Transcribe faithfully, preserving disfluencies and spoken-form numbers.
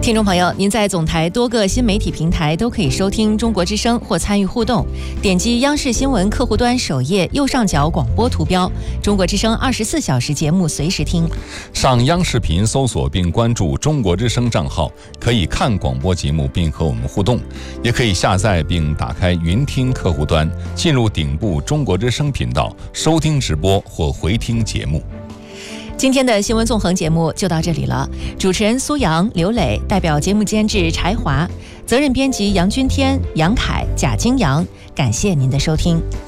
听众朋友，您在总台多个新媒体平台都可以收听中国之声或参与互动，点击央视新闻客户端首页右上角广播图标，中国之声二十四小时节目随时听。 上央视频搜索并关注中国之声账号，可以看广播节目并和我们互动，也可以下载并打开云听客户端，进入顶部中国之声频道收听直播或回听节目。 今天的新闻纵横节目就到这里了，主持人苏阳、刘磊，代表节目监制柴华，责任编辑杨君天、杨凯、贾金阳，感谢您的收听。